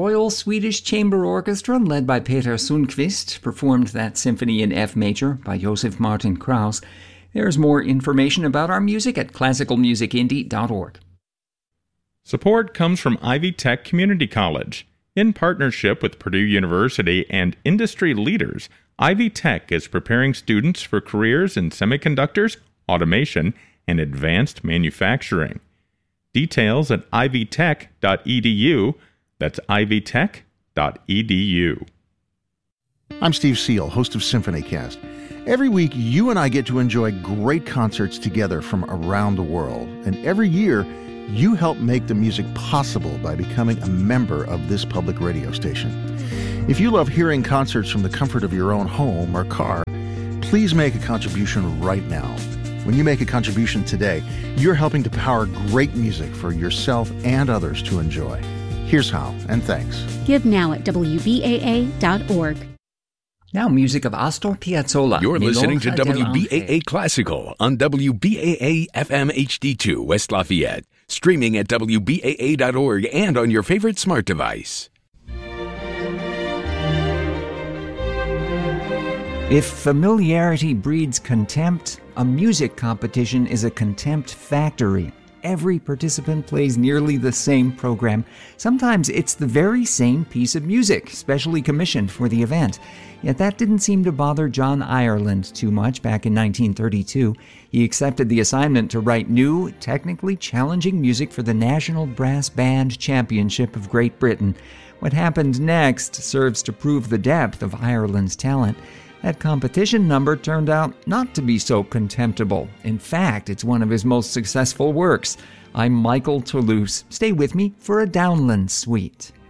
Royal Swedish Chamber Orchestra, led by Peter Sundqvist, performed that symphony in F major by Josef Martin Krauss. There's more information about our music at classicalmusicindie.org. Support comes from Ivy Tech Community College. In partnership with Purdue University and industry leaders, Ivy Tech is preparing students for careers in semiconductors, automation, and advanced manufacturing. Details at ivytech.edu. That's ivytech.edu. I'm Steve Seal, host of SymphonyCast. Every week, you and I get to enjoy great concerts together from around the world. And every year, you help make the music possible by becoming a member of this public radio station. If you love hearing concerts from the comfort of your own home or car, please make a contribution right now. When you make a contribution today, you're helping to power great music for yourself and others to enjoy. Here's how, and thanks. Give now at WBAA.org. Now music of Astor Piazzolla. You're listening to Milonga del WBAA Ángel. Classical on WBAA FM HD2 West Lafayette. Streaming at WBAA.org and on your favorite smart device. If familiarity breeds contempt, a music competition is a contempt factory. Every participant plays nearly the same program. Sometimes it's the very same piece of music, specially commissioned for the event. Yet that didn't seem to bother John Ireland too much back in 1932. He accepted the assignment to write new, technically challenging music for the National Brass Band Championship of Great Britain. What happened next serves to prove the depth of Ireland's talent. That competition number turned out not to be so contemptible. In fact, it's one of his most successful works. I'm Michael Toulouse. Stay with me for a Downland Suite.